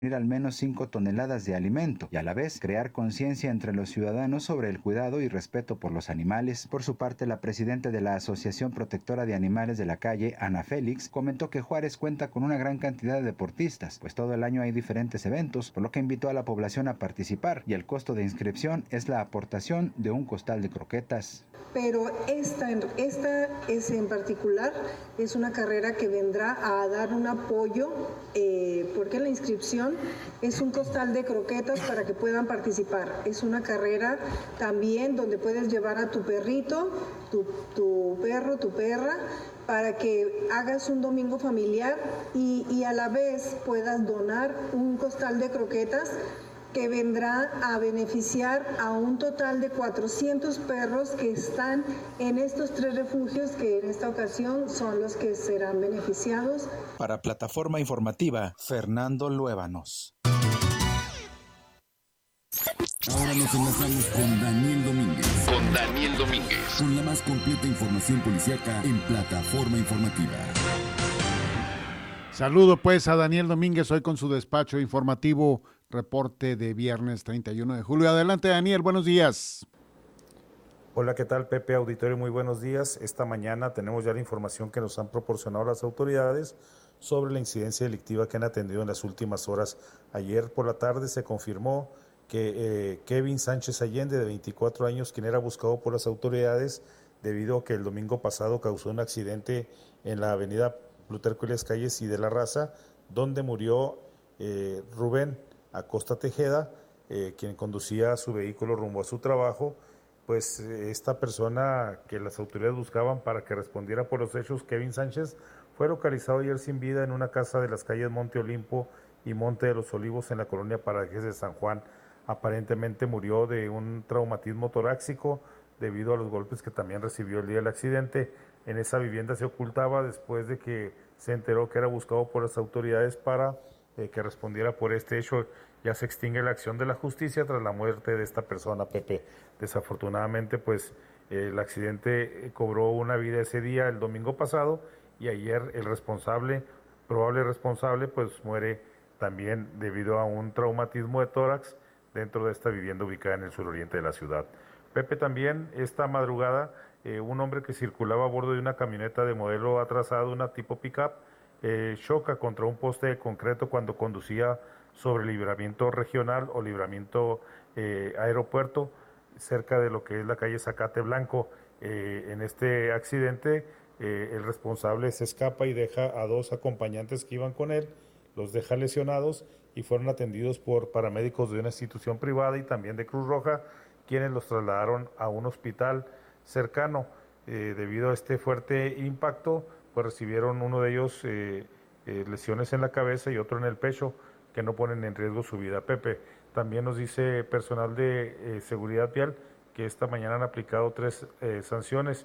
al menos 5 toneladas de alimento y a la vez crear conciencia entre los ciudadanos sobre el cuidado y respeto por los animales. Por su parte, la presidenta de la Asociación Protectora de Animales de la Calle, Ana Félix, comentó que Juárez cuenta con una gran cantidad de deportistas, pues todo el año hay diferentes eventos, por lo que invitó a la población a participar y el costo de inscripción es la aportación de un costal de croquetas. Pero esta en particular es una carrera que vendrá a dar un apoyo porque la inscripción es un costal de croquetas para que puedan participar. Es una carrera también donde puedes llevar a tu perrito, tu perro, tu perra, para que hagas un domingo familiar y a la vez puedas donar un costal de croquetas que vendrá a beneficiar a un total de 400 perros que están en estos 3 refugios que en esta ocasión son los que serán beneficiados. Para Plataforma Informativa, Fernando Luébanos. Ahora nos enlazamos con Daniel Domínguez. Con la más completa información policíaca en Plataforma Informativa. Saludo pues a Daniel Domínguez hoy con su despacho informativo, reporte de viernes 31 de julio. Adelante Daniel, buenos días. Hola, ¿qué tal Pepe? Auditorio, muy buenos días. Esta mañana tenemos ya la información que nos han proporcionado las autoridades sobre la incidencia delictiva que han atendido en las últimas horas. Ayer por la tarde se confirmó que Kevin Sánchez Allende, de 24 años, quien era buscado por las autoridades debido a que el domingo pasado causó un accidente en la avenida Plutarco Elías Calles y de la Raza, donde murió Rubén Acosta Tejeda, quien conducía su vehículo rumbo a su trabajo. Pues esta persona que las autoridades buscaban para que respondiera por los hechos, Kevin Sánchez, fue localizado ayer sin vida en una casa de las calles Monte Olimpo y Monte de los Olivos en la colonia Parajes de San Juan. Aparentemente murió de un traumatismo torácico debido a los golpes que también recibió el día del accidente. En esa vivienda se ocultaba después de que se enteró que era buscado por las autoridades para que respondiera por este hecho. Ya se extingue la acción de la justicia tras la muerte de esta persona, Pepe. Desafortunadamente, pues el accidente cobró una vida ese día, el domingo pasado, y ayer el probable responsable, pues muere también debido a un traumatismo de tórax dentro de esta vivienda ubicada en el suroriente de la ciudad. Pepe, también esta madrugada, un hombre que circulaba a bordo de una camioneta de modelo atrasado, una tipo pick-up, choca contra un poste de concreto cuando conducía sobre el libramiento regional o libramiento aeropuerto, cerca de lo que es la calle Zacate Blanco. En este accidente, el responsable se escapa y deja a 2 acompañantes que iban con él, los deja lesionados y fueron atendidos por paramédicos de una institución privada y también de Cruz Roja, quienes los trasladaron a un hospital cercano. Debido a este fuerte impacto, pues recibieron uno de ellos lesiones en la cabeza y otro en el pecho, que no ponen en riesgo su vida. Pepe, también nos dice personal de seguridad vial que esta mañana han aplicado 3 sanciones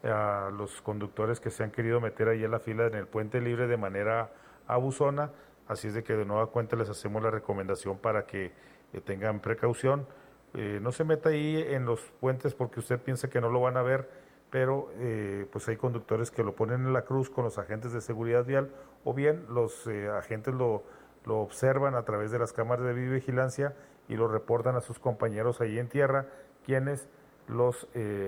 a los conductores que se han querido meter ahí en la fila en el Puente Libre de manera abusona, así es de que de nueva cuenta les hacemos la recomendación para que tengan precaución. No se meta ahí en los puentes porque usted piensa que no lo van a ver, pero pues hay conductores que lo ponen en la cruz con los agentes de seguridad vial, o bien los agentes lo observan a través de las cámaras de videovigilancia y lo reportan a sus compañeros ahí en tierra, quienes los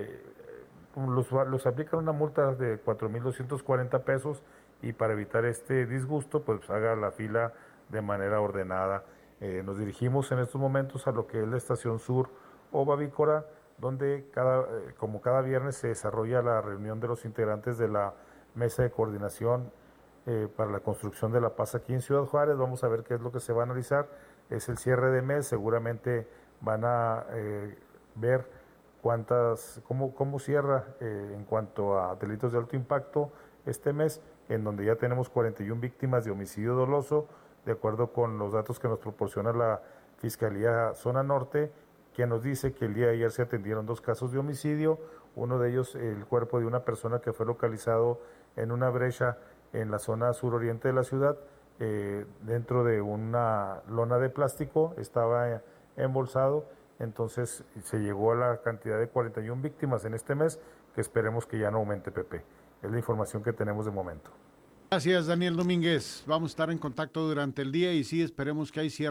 aplican una multa de 4,240 pesos, y para evitar este disgusto, pues haga la fila de manera ordenada. Nos dirigimos en estos momentos a lo que es la estación sur o Bavícora, donde como cada viernes se desarrolla la reunión de los integrantes de la mesa de coordinación para la construcción de la paz aquí en Ciudad Juárez. Vamos a ver qué es lo que se va a analizar. Es el cierre de mes, seguramente van a ver cómo cierra en cuanto a delitos de alto impacto este mes, en donde ya tenemos 41 víctimas de homicidio doloso, de acuerdo con los datos que nos proporciona la Fiscalía Zona Norte, que nos dice que el día de ayer se atendieron 2 casos de homicidio, uno de ellos el cuerpo de una persona que fue localizado en una brecha en la zona suroriente de la ciudad, dentro de una lona de plástico, estaba embolsado. Entonces se llegó a la cantidad de 41 víctimas en este mes, que esperemos que ya no aumente, Pepe. Es la información que tenemos de momento. Gracias, Daniel Domínguez. Vamos a estar en contacto durante el día y sí, esperemos que hay cierre